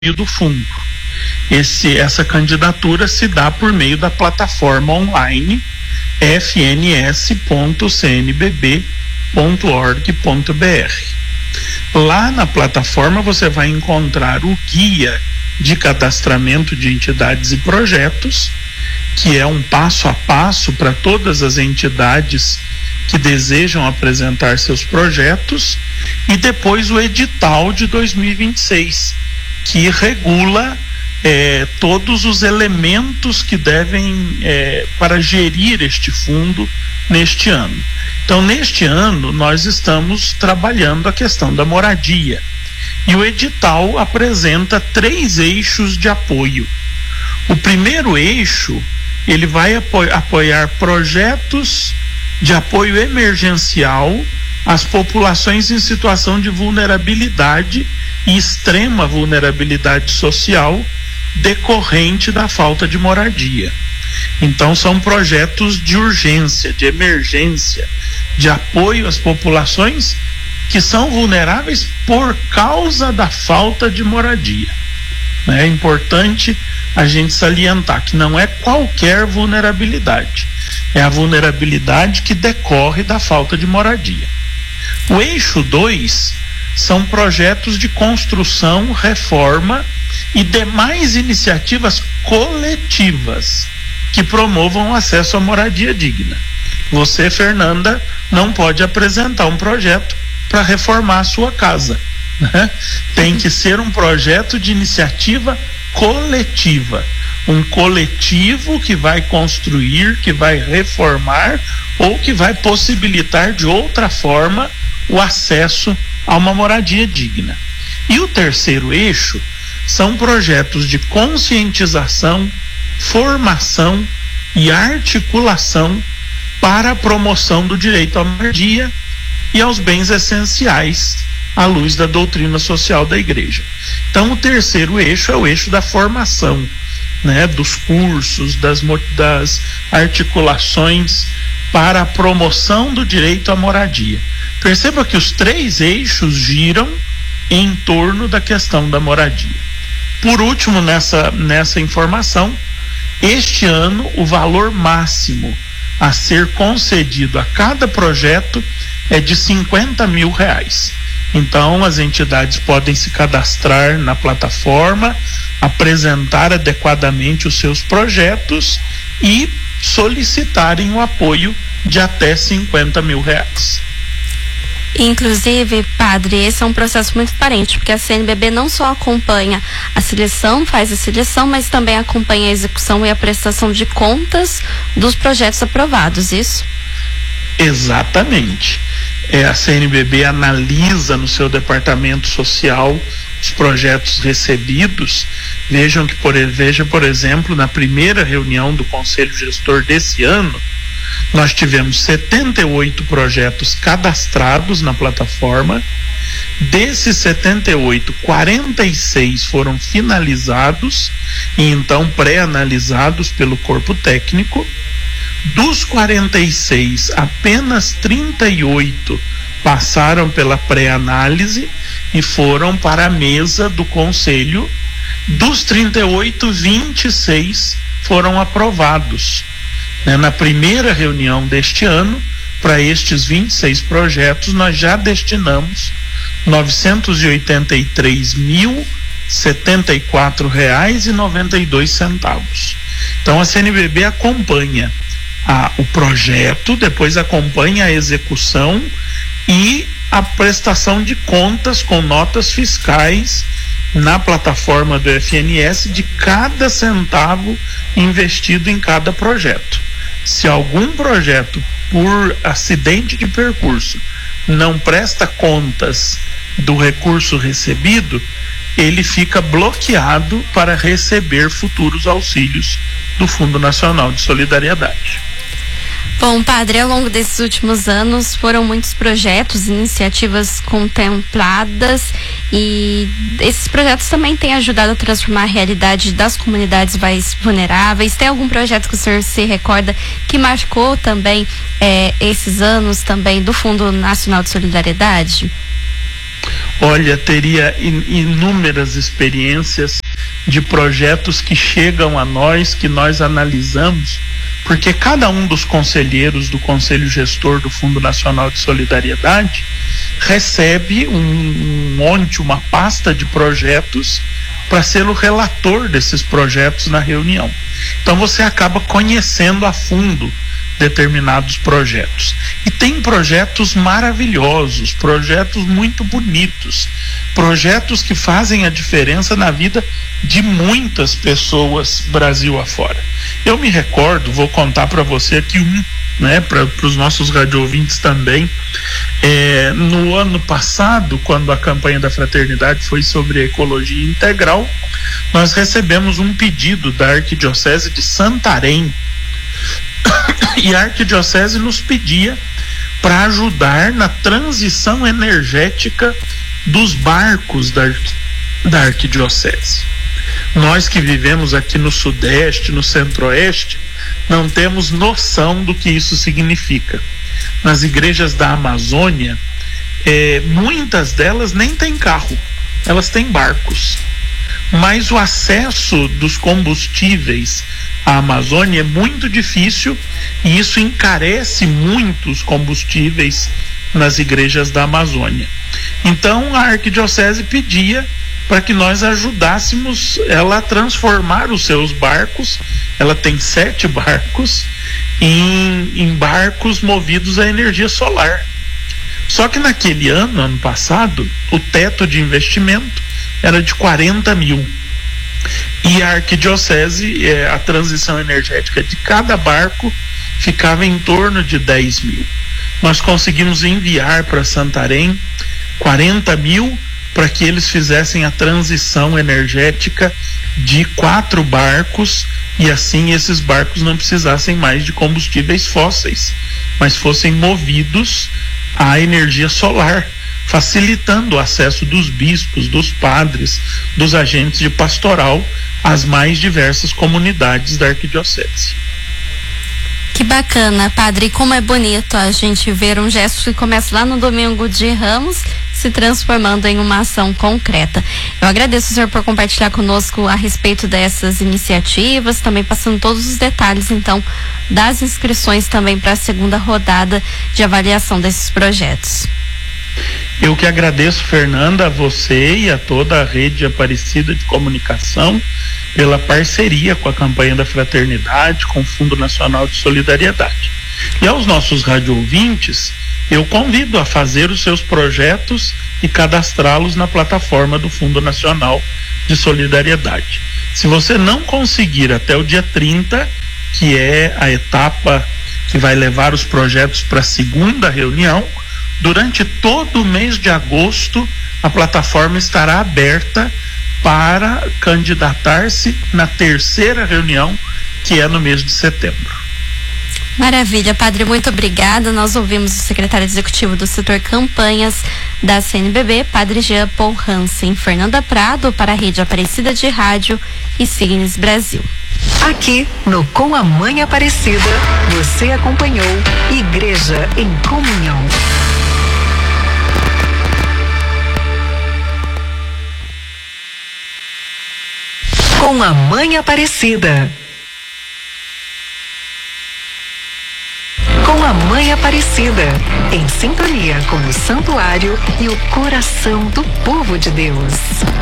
do fundo. Essa candidatura se dá por meio da plataforma online fns.cnbb.org.br. Lá na plataforma você vai encontrar o guia de cadastramento de entidades e projetos, que é um passo a passo para todas as entidades que desejam apresentar seus projetos, e depois o edital de 2026, que regula todos os elementos que devem para gerir este fundo neste ano. Então, neste ano, nós estamos trabalhando a questão da moradia, e o edital apresenta 3 eixos de apoio. O primeiro eixo, ele vai apoiar projetos de apoio emergencial às populações em situação de vulnerabilidade e extrema vulnerabilidade social decorrente da falta de moradia. Então, são projetos de urgência, de emergência, de apoio às populações que são vulneráveis por causa da falta de moradia. É importante a gente salientar que não é qualquer vulnerabilidade, é a vulnerabilidade que decorre da falta de moradia. O eixo 2 são projetos de construção, reforma e demais iniciativas coletivas que promovam o acesso à moradia digna. Você, Fernanda, não pode apresentar um projeto para reformar a sua casa, né? Tem que ser um projeto de iniciativa coletiva, um coletivo que vai construir, que vai reformar ou que vai possibilitar de outra forma o acesso a uma moradia digna. E o terceiro eixo são projetos de conscientização, formação e articulação para a promoção do direito à moradia e aos bens essenciais à luz da doutrina social da Igreja. Então, o terceiro eixo é o eixo da formação, né, dos cursos, das articulações para a promoção do direito à moradia. Perceba que os 3 eixos giram em torno da questão da moradia. Por último, nessa informação, este ano o valor máximo a ser concedido a cada projeto é de R$50 mil. Então, as entidades podem se cadastrar na plataforma, apresentar adequadamente os seus projetos e solicitarem o apoio de até R$50 mil. Inclusive, padre, esse é um processo muito transparente, porque a CNBB não só acompanha a seleção, faz a seleção, mas também acompanha a execução e a prestação de contas dos projetos aprovados, isso? Exatamente. A CNBB analisa no seu departamento social os projetos recebidos. Veja, por exemplo, na primeira reunião do Conselho Gestor desse ano, nós tivemos 78 projetos cadastrados na plataforma. Desses 78, 46 foram finalizados e então pré-analisados pelo corpo técnico. Dos 46, apenas 38 passaram pela pré-análise e foram para a mesa do Conselho. Dos 38, 26 foram aprovados. Na primeira reunião deste ano, para estes 26 projetos, nós já destinamos R$983.074,92. Então, a CNBB acompanha o projeto, depois acompanha a execução e a prestação de contas com notas fiscais na plataforma do FNS de cada centavo investido em cada projeto. Se algum projeto, por acidente de percurso, não presta contas do recurso recebido, ele fica bloqueado para receber futuros auxílios do Fundo Nacional de Solidariedade. Bom, padre, ao longo desses últimos anos foram muitos projetos, iniciativas contempladas, e esses projetos também têm ajudado a transformar a realidade das comunidades mais vulneráveis. Tem algum projeto que o senhor se recorda que marcou também esses anos também do Fundo Nacional de Solidariedade? Olha, teria inúmeras experiências de projetos que chegam a nós, que nós analisamos, porque cada um dos conselheiros do Conselho Gestor do Fundo Nacional de Solidariedade recebe uma pasta de projetos para ser o relator desses projetos na reunião. Então você acaba conhecendo a fundo determinados projetos. E tem projetos maravilhosos, projetos muito bonitos, projetos que fazem a diferença na vida de muitas pessoas Brasil afora. Eu me recordo, vou contar para você aqui para os nossos radio-ouvintes também. No ano passado, quando a campanha da Fraternidade foi sobre ecologia integral, nós recebemos um pedido da Arquidiocese de Santarém, e a Arquidiocese nos pedia para ajudar na transição energética dos barcos da Arquidiocese. Nós que vivemos aqui no Sudeste, no Centro-Oeste, não temos noção do que isso significa. Nas igrejas da Amazônia, muitas delas nem têm carro, elas têm barcos. Mas o acesso dos combustíveis à Amazônia é muito difícil e isso encarece muito os combustíveis nas igrejas da Amazônia. Então a Arquidiocese pedia para que nós ajudássemos ela a transformar os seus barcos. Ela tem 7 barcos em barcos movidos a energia solar. Só que naquele ano passado, o teto de investimento era de 40 mil. E a Arquidiocese, a transição energética de cada barco ficava em torno de 10 mil. Nós conseguimos enviar para Santarém 40 mil para que eles fizessem a transição energética de 4 barcos, e assim esses barcos não precisassem mais de combustíveis fósseis, mas fossem movidos à energia solar, facilitando o acesso dos bispos, dos padres, dos agentes de pastoral às mais diversas comunidades da Arquidiocese. Que bacana, padre, como é bonito a gente ver um gesto que começa lá no domingo de Ramos se transformando em uma ação concreta. Eu agradeço, senhor, por compartilhar conosco a respeito dessas iniciativas, também passando todos os detalhes, então, das inscrições também para a segunda rodada de avaliação desses projetos. Eu que agradeço, Fernanda, a você e a toda a rede Aparecida de Comunicação pela parceria com a campanha da Fraternidade, com o Fundo Nacional de Solidariedade. E aos nossos radio-ouvintes, eu convido a fazer os seus projetos e cadastrá-los na plataforma do Fundo Nacional de Solidariedade. Se você não conseguir até o dia 30, que é a etapa que vai levar os projetos para a segunda reunião, durante todo o mês de agosto, a plataforma estará aberta para candidatar-se na terceira reunião, que é no mês de setembro. Maravilha, padre, muito obrigada. Nós ouvimos o secretário executivo do setor campanhas da CNBB, padre Jean Paul Hansen. Fernanda Prado para a rede Aparecida de Rádio e Signes Brasil. Aqui no Com a Mãe Aparecida, você acompanhou Igreja em Comunhão. Com a Mãe Aparecida. Com a Mãe Aparecida, em sintonia com o santuário e o coração do povo de Deus.